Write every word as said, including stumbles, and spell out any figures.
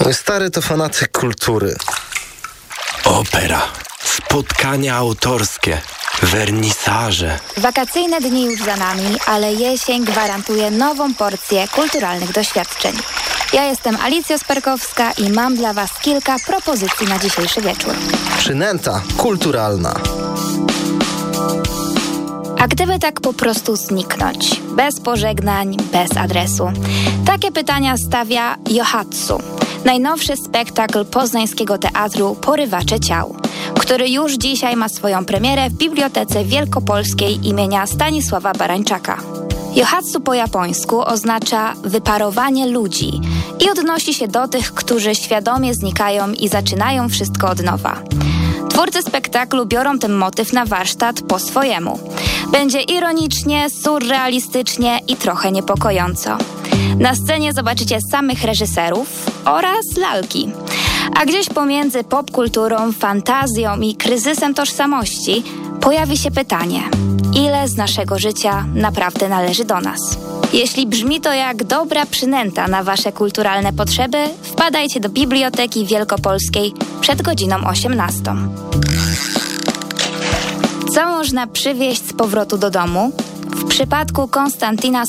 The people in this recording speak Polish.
Mój stary to fanatyk kultury. Opera, spotkania autorskie, wernisaże. Wakacyjne dni już za nami, ale jesień gwarantuje nową porcję kulturalnych doświadczeń. Ja jestem Alicja Sperkowska i mam dla Was kilka propozycji na dzisiejszy wieczór. Przynęta kulturalna. A gdyby tak po prostu zniknąć, bez pożegnań, bez adresu? Takie pytania stawia Yohatsu, najnowszy spektakl poznańskiego teatru Porywacze Ciał, który już dzisiaj ma swoją premierę w Bibliotece Wielkopolskiej imienia Stanisława Barańczaka. Yohatsu po japońsku oznacza wyparowanie ludzi i odnosi się do tych, którzy świadomie znikają i zaczynają wszystko od nowa. Twórcy spektaklu biorą ten motyw na warsztat po swojemu. Będzie ironicznie, surrealistycznie i trochę niepokojąco. Na scenie zobaczycie samych reżyserów oraz lalki. A gdzieś pomiędzy popkulturą, fantazją i kryzysem tożsamości pojawi się pytanie: ile z naszego życia naprawdę należy do nas? Jeśli brzmi to jak dobra przynęta na Wasze kulturalne potrzeby, wpadajcie do Biblioteki Wielkopolskiej przed godziną osiemnastą. Co można przywieźć z powrotu do domu? W przypadku Konstantina